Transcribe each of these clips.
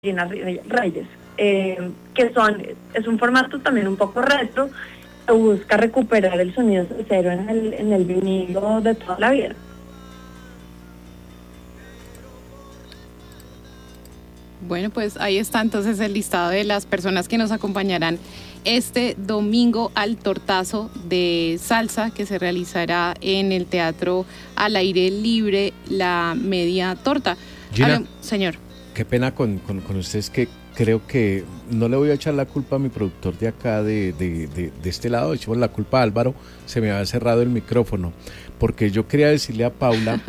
Gina Reyes, es un formato también un poco retro, que busca recuperar el sonido cero en el vinilo de toda la vida. Bueno, pues ahí está entonces el listado de las personas que nos acompañarán este domingo al tortazo de salsa que se realizará en el Teatro al Aire Libre, La Media Torta. Gina, Señor. qué pena con ustedes, que creo que no le voy a echar la culpa a mi productor de acá, de este lado, echemos la culpa a Álvaro, se me había cerrado el micrófono, porque yo quería decirle a Paula,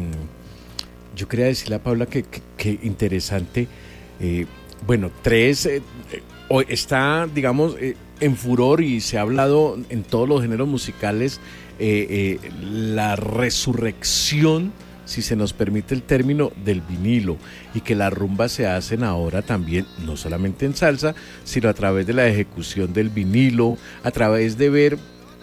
que interesante, bueno, está, digamos, en furor y se ha hablado en todos los géneros musicales, la resurrección, si se nos permite el término, del vinilo, y que las rumbas se hacen ahora también, no solamente en salsa, sino a través de la ejecución del vinilo, a través de ver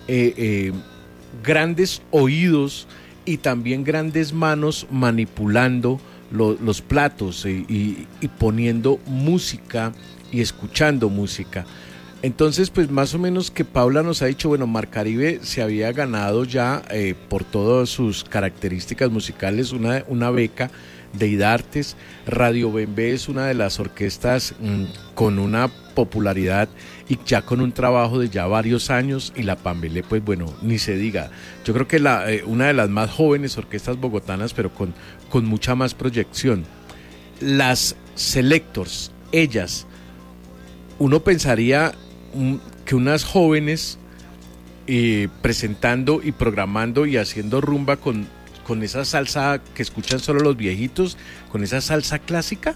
grandes oídos y también grandes manos manipulando los platos y poniendo música y escuchando música. Entonces, pues más o menos que Paula nos ha dicho, bueno, Mar Caribe se había ganado ya, por todas sus características musicales, una beca de IDARTES. Radio Bembe es una de las orquestas con una popularidad y ya con un trabajo de ya varios años, y la Pambelé, pues bueno, ni se diga. Yo creo que una de las más jóvenes orquestas bogotanas, pero con mucha más proyección. Las Selectors, ellas, uno pensaría que unas jóvenes presentando y programando y haciendo rumba con esa salsa que escuchan solo los viejitos, con esa salsa clásica.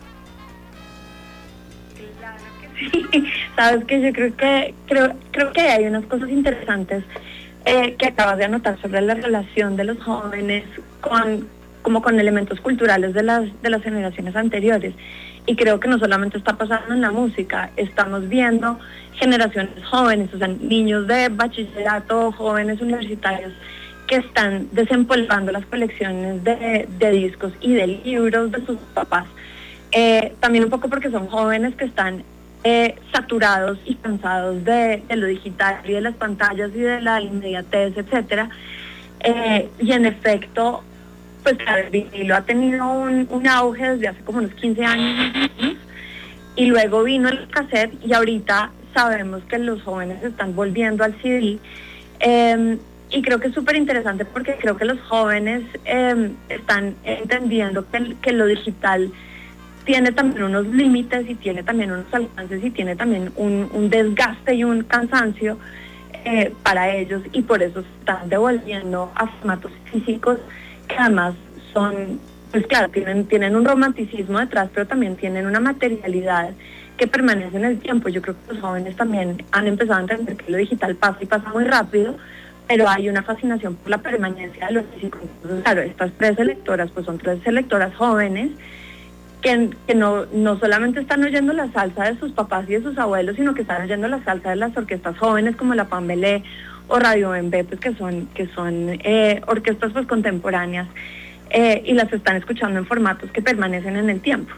Claro que sí. Sabes que yo creo que hay unas cosas interesantes que acabas de anotar sobre la relación de los jóvenes con elementos culturales de las generaciones anteriores. Y creo que no solamente está pasando en la música, estamos viendo generaciones jóvenes, o sea, niños de bachillerato, jóvenes universitarios, que están desempolvando las colecciones de discos y de libros de sus papás. También un poco porque son jóvenes que están saturados y cansados de lo digital y de las pantallas y de la inmediatez, etcétera. Y en efecto, pues el vinilo ha tenido un auge desde hace como unos 15 años, y luego vino el cassette, y ahorita sabemos que los jóvenes están volviendo al CD, y creo que es súper interesante porque creo que los jóvenes están entendiendo que lo digital tiene también unos límites y tiene también unos alcances y tiene también un desgaste y un cansancio para ellos, y por eso se están devolviendo a formatos físicos que además son, pues claro, tienen un romanticismo detrás, pero también tienen una materialidad que permanece en el tiempo. Yo creo que los jóvenes también han empezado a entender que lo digital pasa y pasa muy rápido, pero hay una fascinación por la permanencia de lo físico. Entonces, claro, estas tres selectoras, pues son tres selectoras jóvenes que no solamente están oyendo la salsa de sus papás y de sus abuelos, sino que están oyendo la salsa de las orquestas jóvenes como la Pambelé o Radio Bembe, pues que son orquestas pues contemporáneas, y las están escuchando en formatos que permanecen en el tiempo.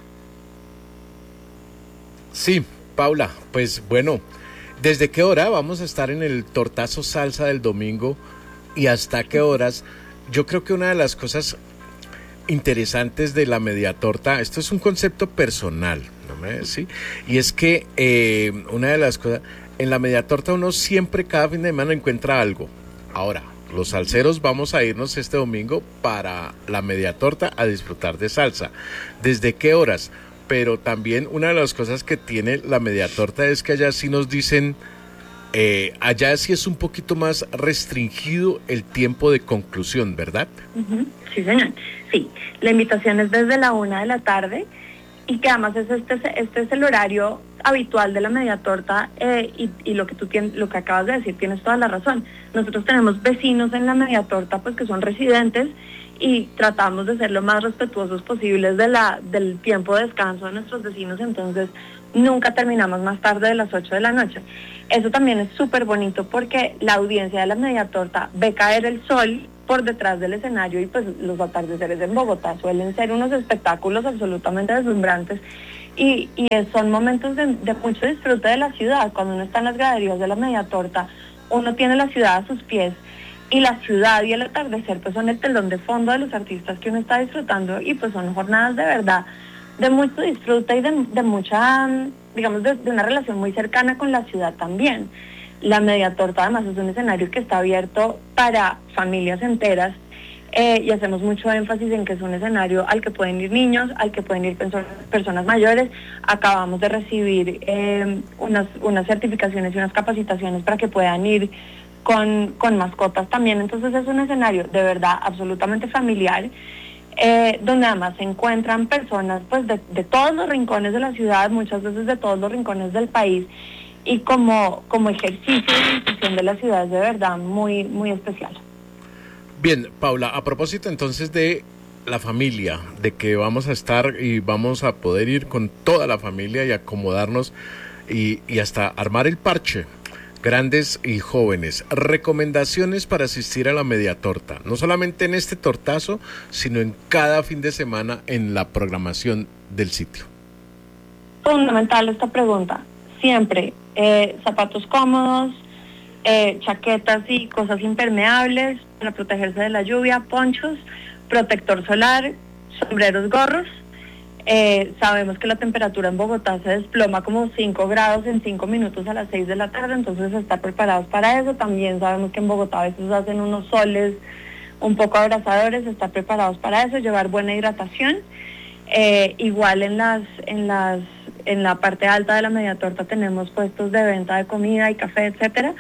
Sí, Paula, pues bueno, ¿desde qué hora vamos a estar en el tortazo salsa del domingo y hasta qué horas? Yo creo que una de las cosas interesantes de la media torta, esto es un concepto personal, ¿sí? Y es que una de las cosas, en la media torta uno siempre cada fin de semana encuentra algo. Ahora, los salseros vamos a irnos este domingo para la media torta a disfrutar de salsa. ¿Desde qué horas? Pero también una de las cosas que tiene la media torta es que allá sí nos dicen, allá sí es un poquito más restringido el tiempo de conclusión, ¿verdad? Uh-huh. Sí, señor. Sí, la invitación es desde la 1 de la tarde, y que además este es el horario habitual de la media torta, y lo que acabas de decir, tienes toda la razón. Nosotros tenemos vecinos en la media torta, pues que son residentes, y tratamos de ser lo más respetuosos posibles del tiempo de descanso de nuestros vecinos, entonces nunca terminamos más tarde de las 8 de la noche. Eso también es súper bonito porque la audiencia de la media torta ve caer el sol por detrás del escenario, y pues los atardeceres en Bogotá suelen ser unos espectáculos absolutamente deslumbrantes, son momentos de mucho disfrute de la ciudad. Cuando uno está en las graderías de la Media Torta, uno tiene la ciudad a sus pies, y la ciudad y el atardecer pues son el telón de fondo de los artistas que uno está disfrutando, y pues son jornadas de verdad de mucho disfrute y de mucha, digamos, de una relación muy cercana con la ciudad también. La Media Torta además es un escenario que está abierto para familias enteras, y hacemos mucho énfasis en que es un escenario al que pueden ir niños, al que pueden ir personas mayores. Acabamos de recibir unas certificaciones y unas capacitaciones para que puedan ir con mascotas también. Entonces es un escenario de verdad absolutamente familiar, donde además se encuentran personas pues de todos los rincones de la ciudad, muchas veces de todos los rincones del país, y como ejercicio de difusión de la ciudad es de verdad muy, muy especial. Bien, Paula, a propósito entonces de la familia, de que vamos a estar y vamos a poder ir con toda la familia y acomodarnos y hasta armar el parche, grandes y jóvenes, recomendaciones para asistir a la Media Torta, no solamente en este tortazo, sino en cada fin de semana en la programación del sitio. Fundamental esta pregunta, siempre zapatos cómodos, chaquetas y cosas impermeables para protegerse de la lluvia, ponchos, protector solar, sombreros, gorros. Sabemos que la temperatura en Bogotá se desploma como 5 grados en 5 minutos a las 6 de la tarde, entonces estar preparados para eso. También sabemos que en Bogotá a veces hacen unos soles un poco abrasadores, estar preparados para eso, llevar buena hidratación. Igual en la parte alta de la Media Torta tenemos puestos de venta de comida y café, etcétera.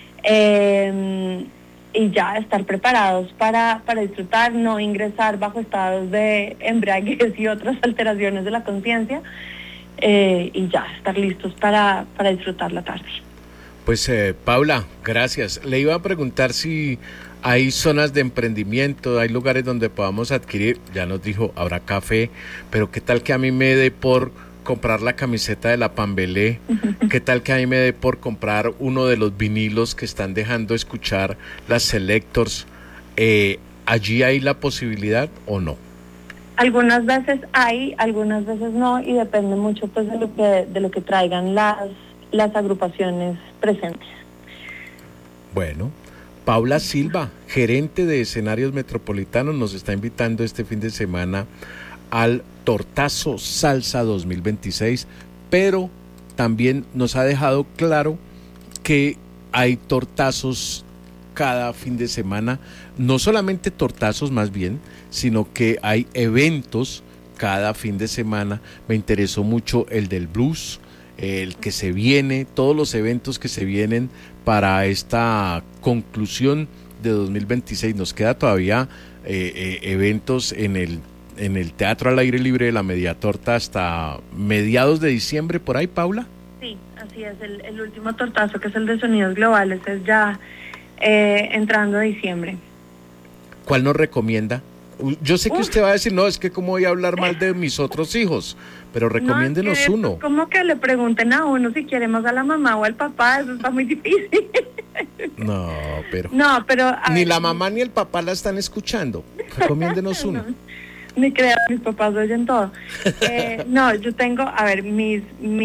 Y ya estar preparados para disfrutar, no ingresar bajo estados de embriaguez y otras alteraciones de la conciencia, y ya estar listos para disfrutar la tarde. Pues Paula, gracias. Le iba a preguntar si hay zonas de emprendimiento, hay lugares donde podamos adquirir, ya nos dijo, habrá café, pero qué tal que a mí me dé por comprar la camiseta de la Pambelé, qué tal que a mí me dé por comprar uno de los vinilos que están dejando escuchar las Selectors. ¿Allí hay la posibilidad o no? Algunas veces hay, algunas veces no, y depende mucho pues de lo que traigan las agrupaciones presentes. Bueno, Paula Silva, gerente de Escenarios Metropolitanos, nos está invitando este fin de semana al Tortazo Salsa 2026, pero también nos ha dejado claro que hay tortazos cada fin de semana, no solamente tortazos más bien, sino que hay eventos cada fin de semana. Me interesó mucho el del blues, el que se viene, todos los eventos que se vienen para esta conclusión de 2026. Nos queda todavía eventos en el Teatro al Aire Libre de la Media Torta hasta mediados de diciembre, por ahí, Paula. Sí, así es, el último tortazo, que es el de Sonidos Globales, es ya entrando a diciembre. ¿Cuál nos recomienda? Yo sé que usted va a decir, no, es que cómo voy a hablar mal de mis otros hijos, pero recomiéndenos uno. Como que le pregunten a uno si queremos a la mamá o al papá, eso está muy difícil. No, pero ni la mamá ni el papá la están escuchando. Recomiéndenos uno. No, ni creas, mis papás oyen todo. No, yo tengo, mis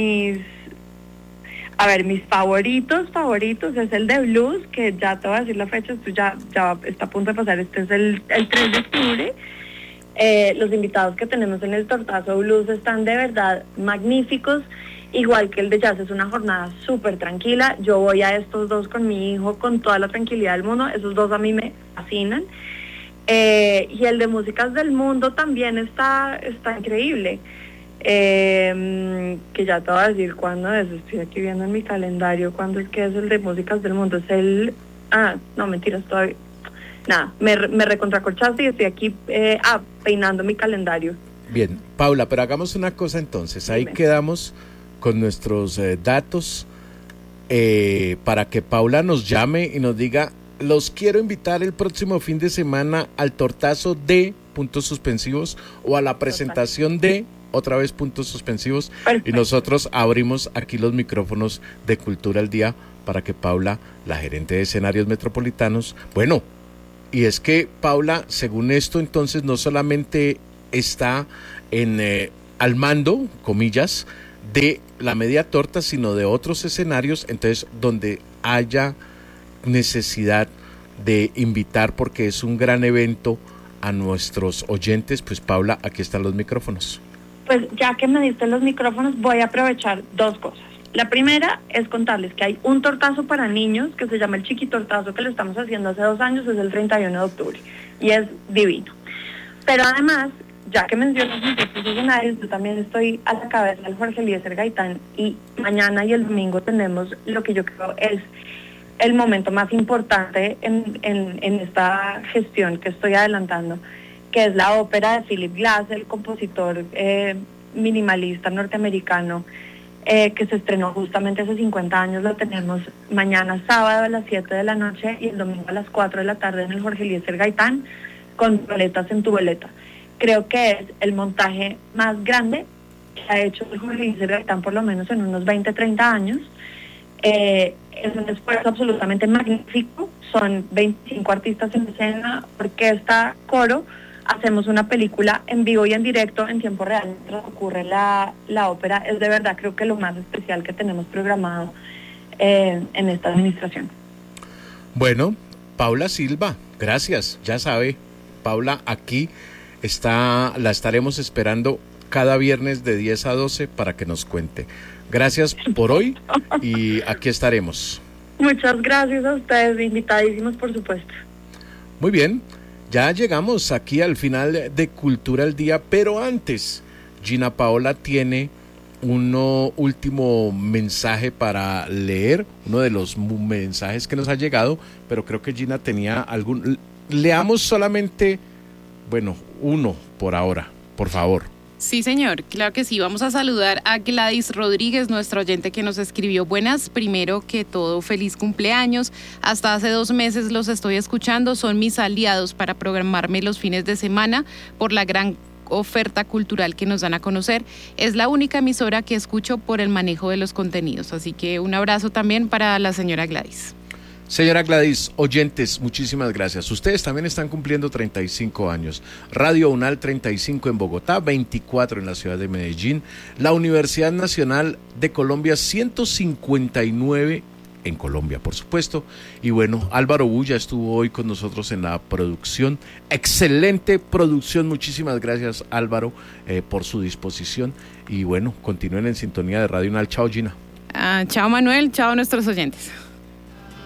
favoritos es el de blues, que ya te voy a decir la fecha, esto ya está a punto de pasar, este es el 3 de octubre. Los invitados que tenemos en el Tortazo Blues están de verdad magníficos, igual que el de jazz. Es una jornada súper tranquila. Yo voy a estos dos con mi hijo con toda la tranquilidad del mundo, esos dos a mí me fascinan. Y el de músicas del mundo también está increíble. Que ya te voy a decir cuándo es, estoy aquí viendo en mi calendario cuándo es que es el de músicas del mundo. Es el, no, mentiras, todavía, nada, me recontracorchaste y estoy aquí peinando mi calendario. Bien, Paula, pero hagamos una cosa entonces, ahí quedamos con nuestros datos para que Paula nos llame y nos diga, los quiero invitar el próximo fin de semana al tortazo de puntos suspensivos o a la presentación de otra vez puntos suspensivos. Perfecto. Y nosotros abrimos aquí los micrófonos de Cultura al Día para que Paula, la gerente de Escenarios Metropolitanos, bueno, y es que Paula, según esto, entonces no solamente está al mando, comillas, de la media torta, sino de otros escenarios, entonces donde haya necesidad de invitar, porque es un gran evento, a nuestros oyentes. Pues Paula, aquí están los micrófonos. Pues ya que me diste los micrófonos, voy a aprovechar dos cosas. La primera es contarles que hay un tortazo para niños que se llama el Chiquitortazo, que lo estamos haciendo hace 2 años, es el 31 de octubre y es divino. Pero además, ya que mencionas muchos escenarios, yo también estoy a la cabeza del Jorge Eliezer Gaitán y mañana y el domingo tenemos lo que yo creo es el momento más importante en esta gestión que estoy adelantando, que es la ópera de Philip Glass, el compositor minimalista norteamericano, que se estrenó justamente hace 50 años. Lo tenemos mañana sábado a las 7 de la noche y el domingo a las 4 de la tarde en el Jorge Eliezer Gaitán, con boletas en tu boleta. Creo que es el montaje más grande que ha hecho el Jorge Eliezer Gaitán por lo menos en unos 20, 30 años. Es un esfuerzo absolutamente magnífico, son 25 artistas en escena, orquesta, coro. Hacemos una película en vivo y en directo en tiempo real mientras ocurre la ópera. Es de verdad creo que lo más especial que tenemos programado en esta administración. Bueno, Paula Silva, gracias. Ya sabe, Paula, aquí la estaremos esperando cada viernes de 10 a 12 para que nos cuente. Gracias por hoy y aquí estaremos. Muchas gracias a ustedes, invitadísimos por supuesto. Muy bien, ya llegamos aquí al final de Cultura al Día, pero antes, Gina Paola tiene un último mensaje para leer, uno de los mensajes que nos ha llegado, pero creo que Gina tenía algún... Leamos solamente, bueno, uno por ahora, por favor. Sí, señor, claro que sí. Vamos a saludar a Gladys Rodríguez, nuestra oyente que nos escribió. Buenas, primero que todo, feliz cumpleaños. Hasta hace 2 meses los estoy escuchando, son mis aliados para programarme los fines de semana por la gran oferta cultural que nos dan a conocer. Es la única emisora que escucho por el manejo de los contenidos, así que un abrazo también para la señora Gladys. Señora Gladys, oyentes, muchísimas gracias. Ustedes también están cumpliendo 35 años. Radio UNAL 35 en Bogotá, 24 en la ciudad de Medellín. La Universidad Nacional de Colombia, 159 en Colombia, por supuesto. Y bueno, Álvaro Bulla estuvo hoy con nosotros en la producción. Excelente producción. Muchísimas gracias, Álvaro, por su disposición. Y bueno, continúen en sintonía de Radio UNAL. Chao, Gina. Chao, Manuel. Chao, nuestros oyentes.